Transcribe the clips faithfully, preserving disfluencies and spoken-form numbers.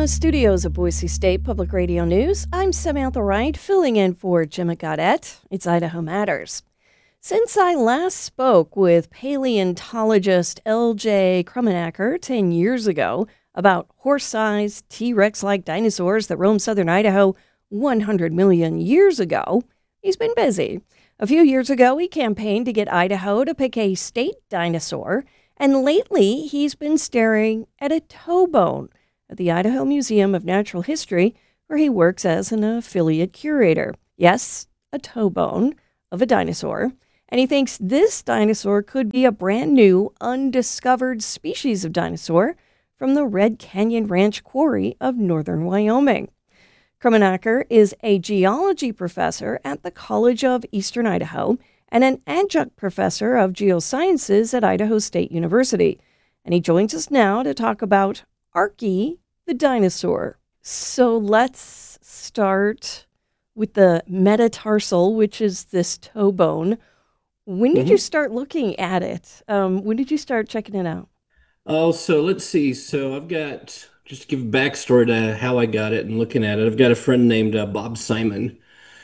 the studios of Boise State Public Radio News, I'm Samantha Wright, filling in for Jim Gaudette. It's Idaho Matters. Since I last spoke with paleontologist L J Krummenacher ten years ago about horse-sized, T-Rex-like dinosaurs that roamed southern Idaho one hundred million years ago, he's been busy. A few years ago, he campaigned to get Idaho to pick a state dinosaur, and lately he's been staring at a toe bone at the Idaho Museum of Natural History, where he works as an affiliate curator. Yes, a toe bone of a dinosaur. And he thinks this dinosaur could be a brand new, undiscovered species of dinosaur from the Red Canyon Ranch Quarry of northern Wyoming. Krummenacher is a geology professor at the College of Eastern Idaho and an adjunct professor of geosciences at Idaho State University. And he joins us now to talk about Arkie the dinosaur. So let's start with the metatarsal, which is this toe bone. When did mm-hmm. you start looking at it? Um, when did you start checking it out? Oh, so let's see. So I've got, just to give a backstory to how I got it and looking at it, I've got a friend named uh, Bob Simon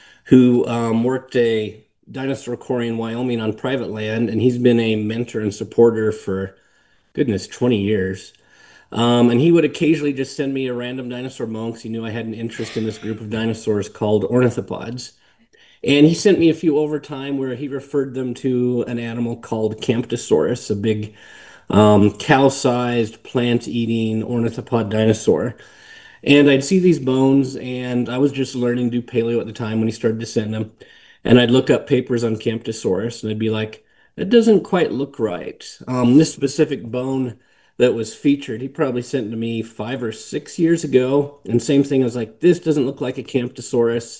who um, worked a dinosaur quarry in Wyoming on private land, and he's been a mentor and supporter for, goodness, twenty years. Um, and he would occasionally just send me a random dinosaur bone because he knew I had an interest in this group of dinosaurs called ornithopods. And he sent me a few over time where he referred them to an animal called Camptosaurus, a big um, cow-sized, plant-eating ornithopod dinosaur. And I'd see these bones, and I was just learning to do paleo at the time when he started to send them. And I'd look up papers on Camptosaurus, and I'd be like, that doesn't quite look right. Um, this specific bone that was featured, he probably sent to me five or six years ago. And same thing, I was like, this doesn't look like a Camptosaurus.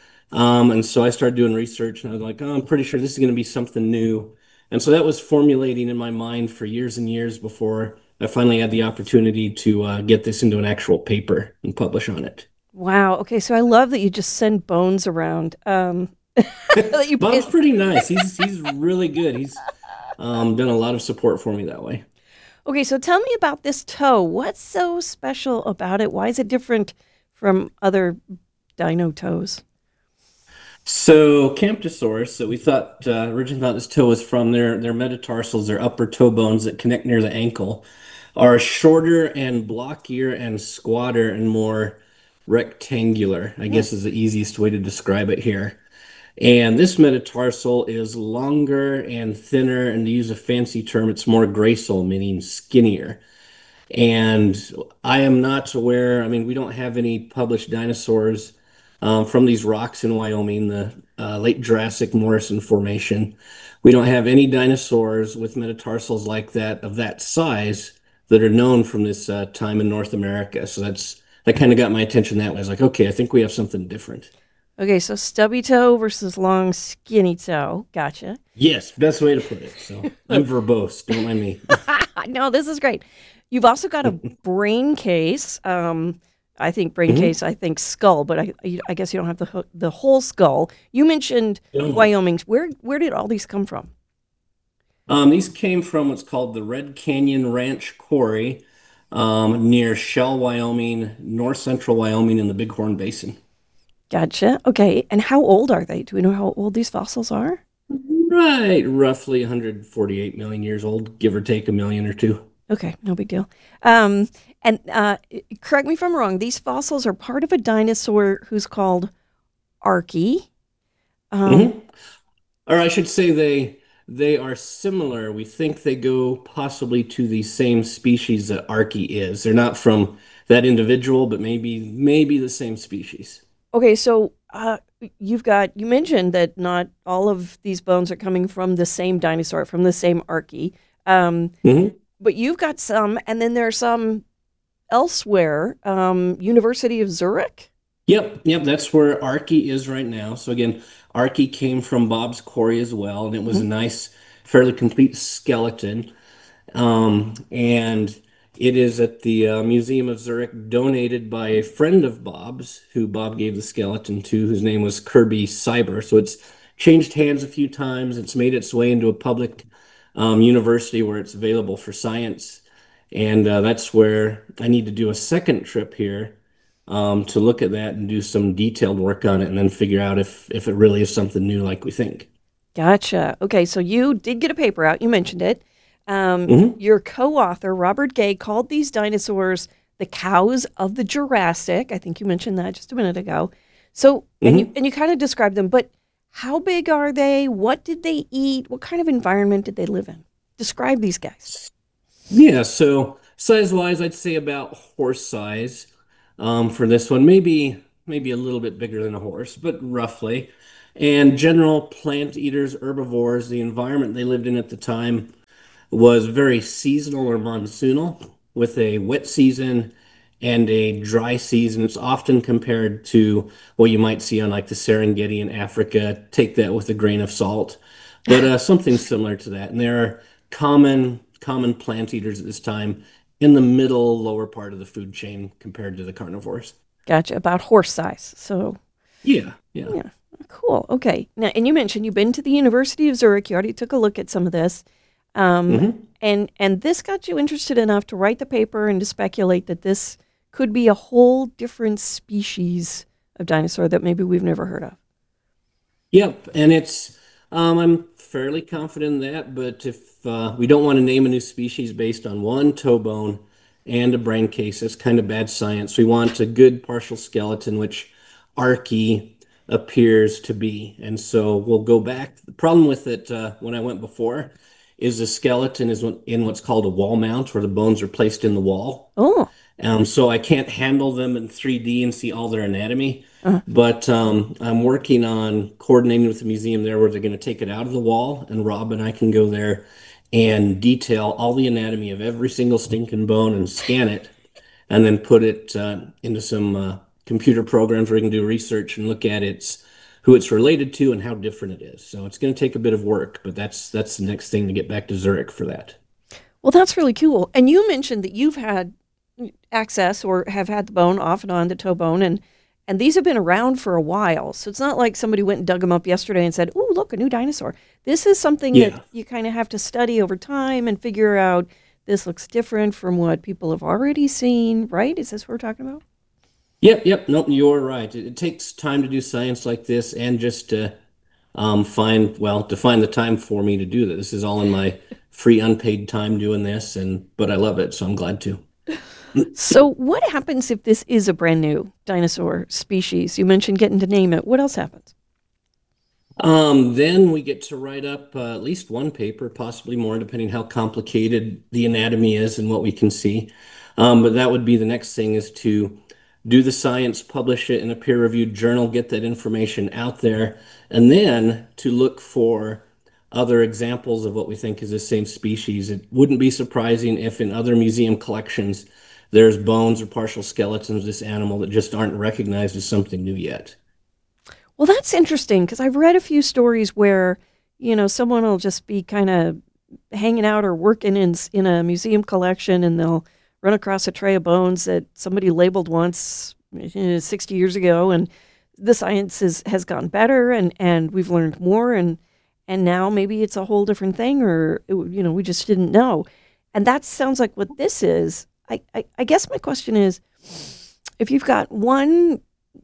Um, and so I started doing research, and I was like, oh, I'm pretty sure this is going to be something new. And so that was formulating in my mind for years and years before I finally had the opportunity to uh, get this into an actual paper and publish on it. Wow. Okay, so I love that you just send bones around. Um, that you Bob's pretty nice. He's he's really good. He's um, done a lot of support for me that way. Okay, so tell me about this toe. What's so special about it? Why is it different from other dino toes? So Camptosaurus, so we thought uh, originally thought this toe was from their their metatarsals, their upper toe bones that connect near the ankle, are shorter and blockier and squatter and more rectangular, I guess is the easiest way to describe it here. And this metatarsal is longer and thinner, and to use a fancy term, it's more gracile, meaning skinnier. And I am not aware, I mean, we don't have any published dinosaurs um, from these rocks in Wyoming, the uh, late Jurassic Morrison Formation. We don't have any dinosaurs with metatarsals like that, of that size, that are known from this uh, time in North America. So that's that kind of got my attention that way. I was like, okay, I think we have something different. Okay, so stubby toe versus long, skinny toe. Gotcha. Yes, best way to put it. So I'm verbose. Don't mind me. No, this is great. You've also got a brain case. Um, I think brain mm-hmm. case, I think skull, but I I guess you don't have the the whole skull. You mentioned oh. Wyoming. Where where did all these come from? Um, these came from what's called the Red Canyon Ranch Quarry um, near Shell, Wyoming, north central Wyoming in the Bighorn Basin. Gotcha. Okay. And how old are they? Do we know how old these fossils are? Right. Roughly one hundred forty-eight million years old, give or take a million or two. Okay. No big deal. Um, and uh, correct me if I'm wrong. These fossils are part of a dinosaur who's called Arkie. Um, mm-hmm. Or I should say they they are similar. We think they go possibly to the same species that Arkie is. They're not from that individual, but maybe maybe the same species. Okay, so uh, you've got, you mentioned that not all of these bones are coming from the same dinosaur, from the same Arkie. Um, mm-hmm. But you've got some, and then there's some elsewhere, um, University of Zurich? Yep, yep, that's where Arkie is right now. So again, Arkie came from Bob's quarry as well, and it was mm-hmm. a nice, fairly complete skeleton. Um, and it is at the uh, Museum of Zurich, donated by a friend of Bob's, who Bob gave the skeleton to, whose name was Kirby Cyber. So it's changed hands a few times. It's made its way into a public um, university where it's available for science. And uh, that's where I need to do a second trip here um, to look at that and do some detailed work on it and then figure out if if it really is something new like we think. Gotcha. Okay, so you did get a paper out. You mentioned it. Um, Hmm. your co-author, Robert Gay, called these dinosaurs the cows of the Jurassic. I think you mentioned that just a minute ago. So, and you Hmm. and you kind of described them, but how big are they? What did they eat? What kind of environment did they live in? Describe these guys. Yeah, so size-wise, I'd say about horse size um, for this one. Maybe maybe a little bit bigger than a horse, but roughly. And general plant eaters, herbivores, the environment they lived in at the time was very seasonal or monsoonal, with a wet season and a dry season. It's often compared to what you might see on like the Serengeti in Africa. Take that with a grain of salt, but uh, something similar to that. And there are common common plant eaters at this time in the middle lower part of the food chain compared to the carnivores. Gotcha. About horse size. So, Yeah, yeah. yeah, cool. Okay. Now, and you mentioned you've been to the University of Zurich. You already took a look at some of this. Um, Hmm. and and this got you interested enough to write the paper and to speculate that this could be a whole different species of dinosaur that maybe we've never heard of. Yep, and it's um, I'm fairly confident in that, but if uh, we don't want to name a new species based on one toe bone and a brain case, that's kind of bad science. We want a good partial skeleton, which Archie appears to be. And so we'll go back. The problem with it uh, when I went before is the skeleton is in what's called a wall mount, where the bones are placed in the wall. Oh, Um, so I can't handle them in three D and see all their anatomy. uh, But um, I'm working on coordinating with the museum there where they're going to take it out of the wall, and Rob and I can go there and detail all the anatomy of every single stinking bone and scan it, and then put it uh, into some uh, computer programs where we can do research and look at its who it's related to and how different it is. So it's going to take a bit of work, but that's that's the next thing to get back to Zurich for that. well, that's really cool. And you mentioned that you've had access or have had the bone off and on the toe bone, and and these have been around for a while. So it's not like somebody went and dug them up yesterday and said, "Oh, look, a new dinosaur." This is something that Yeah. you kind of have to study over time and figure out. This looks different from what people have already seen, right? Is this what we're talking about? Yep, yep. Nope, you're right. It, it takes time to do science like this and just to um, find, well, to find the time for me to do this. This is all in my free unpaid time doing this, and but I love it, so I'm glad to. So, what happens if this is a brand new dinosaur species? You mentioned getting to name it. What else happens? Um, then we get to write up uh, at least one paper, possibly more, depending how complicated the anatomy is and what we can see. Um, but that would be the next thing is to do the science, publish it in a peer-reviewed journal, get that information out there, and then to look for other examples of what we think is the same species. It wouldn't be surprising if in other museum collections there's bones or partial skeletons of this animal that just aren't recognized as something new yet. Well, that's interesting because I've read a few stories where, you know, someone will just be kind of hanging out or working in in a museum collection, and they'll run across a tray of bones that somebody labeled once eh, sixty years ago, and the science is, has gotten better, and and we've learned more, and and now maybe it's a whole different thing, or you know, we just didn't know, and that sounds like what this is. I I, I guess my question is, if you've got one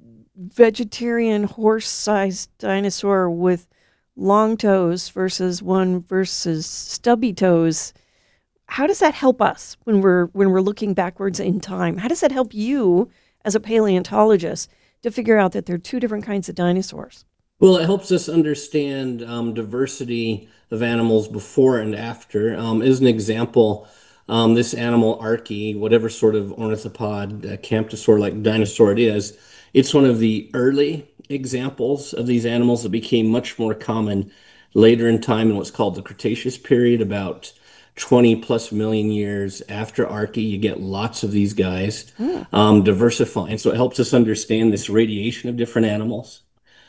vegetarian horse-sized dinosaur with long toes versus one versus stubby toes, how does that help us when we're when we're looking backwards in time? How does that help you as a paleontologist to figure out that there are two different kinds of dinosaurs? Well, it helps us understand um, diversity of animals before and after. Um, as an example, um, this animal, Archie, whatever sort of ornithopod, uh, camptosaur-like dinosaur it is, it's one of the early examples of these animals that became much more common later in time in what's called the Cretaceous period, about twenty plus million years after Archie. You get lots of these guys Hmm. um, diversifying. So it helps us understand this radiation of different animals.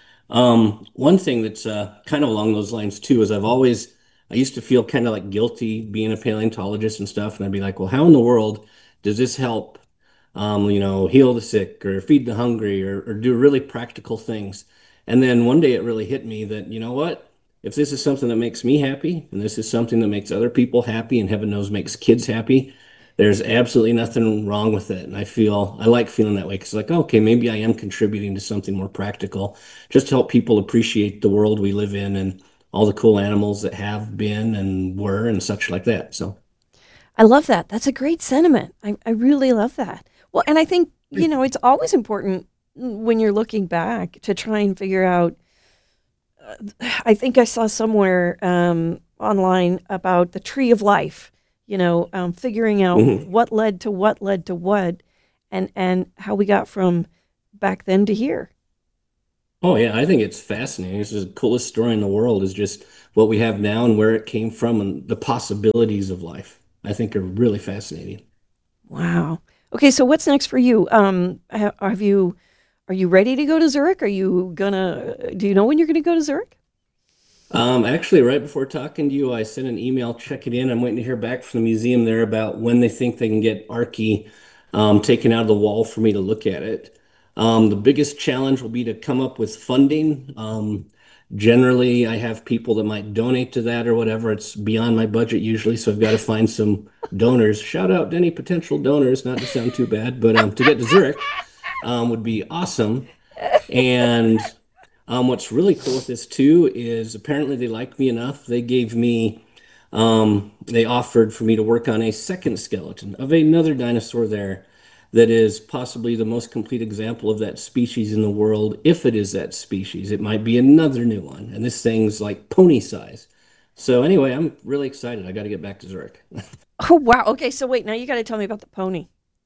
Um, one thing that's uh, kind of along those lines too is I've always I used to feel kind of like guilty being a paleontologist and stuff, and I'd be like, well, how in the world does this help, um, you know, heal the sick or feed the hungry or, or do really practical things? And then one day it really hit me that, you know what? If this is something that makes me happy and this is something that makes other people happy and heaven knows makes kids happy, there's absolutely nothing wrong with it. And I feel, I like feeling that way because, like, okay, maybe I am contributing to something more practical, just to help people appreciate the world we live in and all the cool animals that have been and were and such like that. So, I love that. That's a great sentiment. I, I really love that. Well, and I think, you know, it's always important when you're looking back to try and figure out. I think I saw somewhere um, online about the tree of life, you know, um, figuring out mhm. what led to what led to what and, and how we got from back then to here. Oh yeah, I think it's fascinating. This is the coolest story in the world is just what we have now and where it came from and the possibilities of life. I think are really fascinating. Wow. Okay, so what's next for you? Um, ha- have you, are you ready to go to Zurich? Are you gonna, do you know when you're gonna go to Zurich? Um, actually, right before talking to you, I sent an email checking in. I'm waiting to hear back from the museum there about when they think they can get Archie um, taken out of the wall for me to look at it. Um, the biggest challenge will be to come up with funding. Um, generally, I have people that might donate to that or whatever. It's beyond my budget usually, so I've got to find some donors. Shout out to any potential donors, not to sound too bad, but um, to get to Zurich um, would be awesome. And um, what's really cool with this too is apparently they liked me enough. They gave me, um, they offered for me to work on a second skeleton of another dinosaur there that is possibly the most complete example of that species in the world. If it is that species, it might be another new one. And this thing's like pony size. So anyway, I'm really excited. I got to get back to Zurich. Oh, wow. Okay, so wait, now you got to tell me about the pony.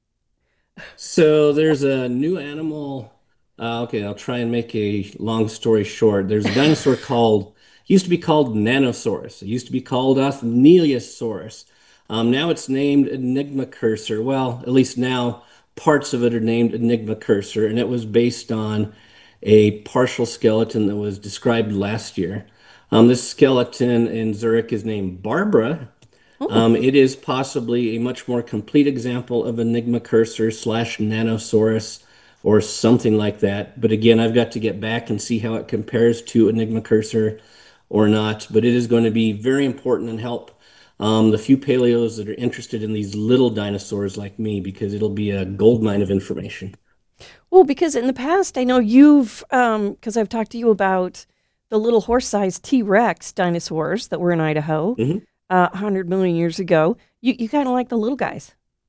So there's a new animal. Uh, okay, I'll try and make a long story short. There's a dinosaur called, used to be called Nanosaurus. It used to be called Ophneliosaurus. Um, now it's named Enigma Cursor. Well, at least now parts of it are named Enigma Cursor, and it was based on a partial skeleton that was described last year. Um, this skeleton in Zurich is named Barbara, Oh, um, it is possibly a much more complete example of Enigma Cursor slash Nanosaurus or something like that. But again, I've got to get back and see how it compares to Enigma Cursor or not. But it is going to be very important and help um, the few paleos that are interested in these little dinosaurs like me because it'll be a gold mine of information. well, because in the past, I know you've, um, because I've talked to you about the little horse-sized T Rex dinosaurs that were in Idaho Mhm. uh, one hundred million years ago. You, you kind of like the little guys.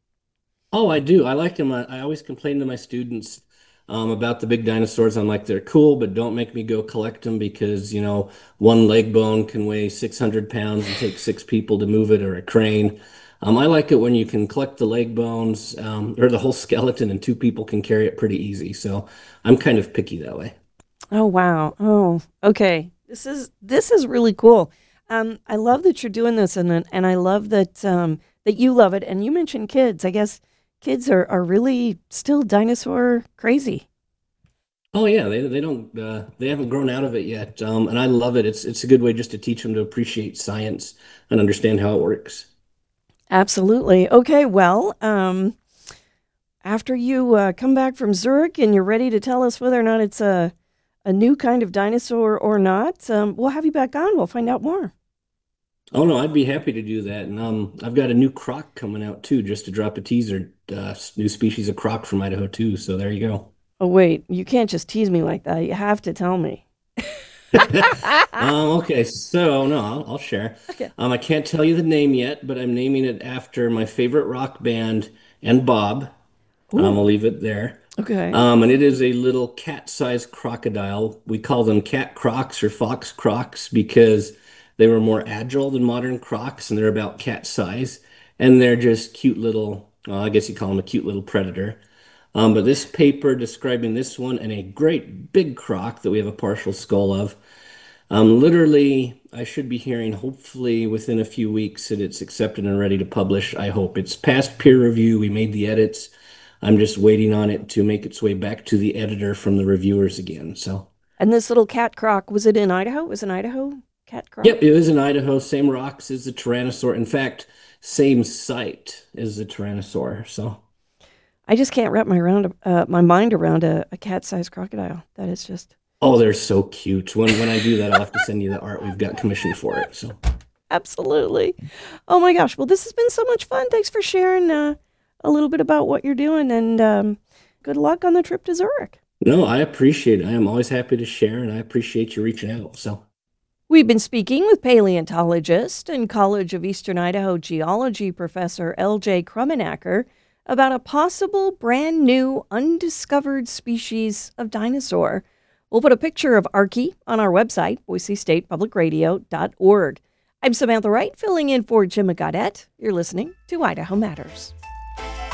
Oh, I do. I like them. I, I always complain to my students um, about the big dinosaurs. I'm like, they're cool, but don't make me go collect them because, you know, one leg bone can weigh six hundred pounds and take six people to move it or a crane. Um, I like it when you can collect the leg bones um, or the whole skeleton and two people can carry it pretty easy. So I'm kind of picky that way. Oh, wow. Oh, okay. This is this is really cool. Um, I love that you're doing this, and then- and I love that um, that you love it. And you mentioned kids. I guess kids are, are really still dinosaur crazy. Oh yeah, they they don't uh, they haven't grown out of it yet, um, and I love it. It's it's a good way just to teach them to appreciate science and understand how it works. Absolutely. Okay. Well, um, after you uh, come back from Zurich and you're ready to tell us whether or not it's a a new kind of dinosaur or not, um, we'll have you back on. We'll find out more. Oh no, I'd be happy to do that. And um, I've got a new croc coming out too, just to drop a teaser. Uh, new species of croc from Idaho too. So there you go. Oh, wait. You can't just tease me like that. You have to tell me. Um, okay, so no, I'll, I'll share. Okay. Um, I can't tell you the name yet, but I'm naming it after my favorite rock band and Bob. Um, Ooh. I'll leave it there. Okay. Um, and it is a little cat-sized crocodile. We call them cat crocs or fox crocs because they were more agile than modern crocs, and they're about cat size. And they're just cute little, well, I guess you call them a cute little predator. Um, but this paper describing this one and a great big croc that we have a partial skull of, um, literally, I should be hearing hopefully within a few weeks that it's accepted and ready to publish. I hope it's past peer review. We made the edits. I'm just waiting on it to make its way back to the editor from the reviewers again. So, And this little cat croc, was it in Idaho? Was it in Idaho? Cat croc? yep, it was in Idaho, same rocks as the Tyrannosaur. In fact, same site as the Tyrannosaur. So, I just can't wrap my around uh, my mind around a, a cat-sized crocodile. That is just oh, they're so cute. When when I do that, I'll have to send you the art we've got commissioned for it. So. Absolutely. Oh my gosh. Well, this has been so much fun. Thanks for sharing uh, a little bit about what you're doing, and um, good luck on the trip to Zurich. No, I appreciate it. I am always happy to share, and I appreciate you reaching out. So, We've been speaking with paleontologist and College of Eastern Idaho geology professor L J Krummenacker about a possible brand new undiscovered species of dinosaur. We'll put a picture of Archie on our website, boise state public radio dot org. I'm Samantha Wright, filling in for Jim Gaudette. You're listening to Idaho Matters.